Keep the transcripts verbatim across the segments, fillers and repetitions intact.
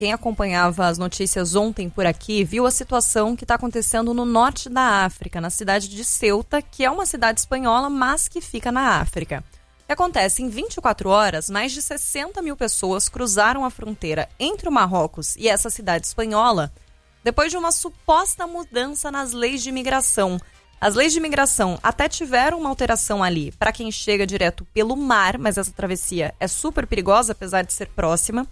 Quem acompanhava as notícias ontem por aqui viu a situação que está acontecendo no norte da África, na cidade de Ceuta, que é uma cidade espanhola, mas que fica na África. O que acontece? Em vinte e quatro horas, mais de sessenta mil pessoas cruzaram a fronteira entre o Marrocos e essa cidade espanhola, depois de uma suposta mudança nas leis de imigração. As leis de imigração até tiveram uma alteração ali para quem chega direto pelo mar, mas essa travessia é super perigosa, apesar de ser próxima.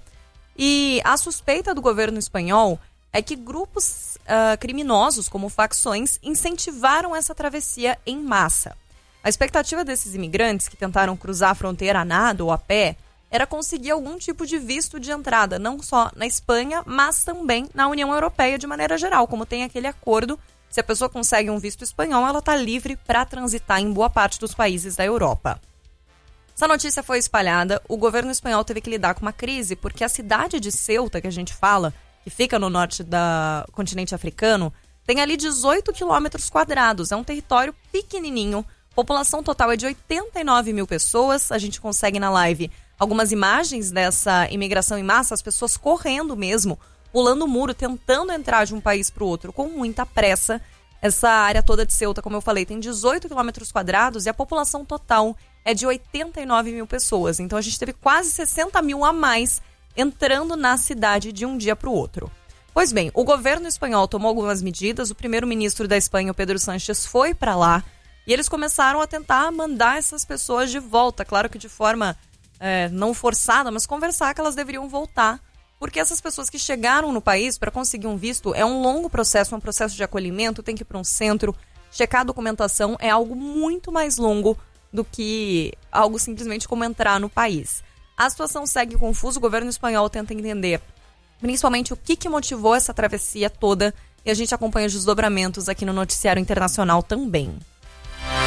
E a suspeita do governo espanhol é que grupos uh, criminosos, como facções, incentivaram essa travessia em massa. A expectativa desses imigrantes que tentaram cruzar a fronteira a nado ou a pé era conseguir algum tipo de visto de entrada, não só na Espanha, mas também na União Europeia de maneira geral, como tem aquele acordo. Se a pessoa consegue um visto espanhol, ela está livre para transitar em boa parte dos países da Europa. Essa notícia foi espalhada, o governo espanhol teve que lidar com uma crise, porque a cidade de Ceuta, que a gente fala, que fica no norte do continente africano, tem ali dezoito quilômetros quadrados, é um território pequenininho, a população total é de oitenta e nove mil pessoas, a gente consegue na live algumas imagens dessa imigração em massa, as pessoas correndo mesmo, pulando o muro, tentando entrar de um país para o outro com muita pressa. Essa área toda de Ceuta, como eu falei, tem dezoito quilômetros quadrados e a população total é de oitenta e nove mil pessoas. Então a gente teve quase sessenta mil a mais entrando na cidade de um dia para o outro. Pois bem, o governo espanhol tomou algumas medidas. O primeiro-ministro da Espanha, o Pedro Sánchez, foi para lá e eles começaram a tentar mandar essas pessoas de volta. Claro que de forma é, não forçada, mas conversar que elas deveriam voltar. Porque essas pessoas que chegaram no país para conseguir um visto é um longo processo, um processo de acolhimento, tem que ir para um centro, checar a documentação, é algo muito mais longo do que algo simplesmente como entrar no país. A situação segue confusa, o governo espanhol tenta entender principalmente o que, que motivou essa travessia toda e a gente acompanha os desdobramentos aqui no Noticiário Internacional também.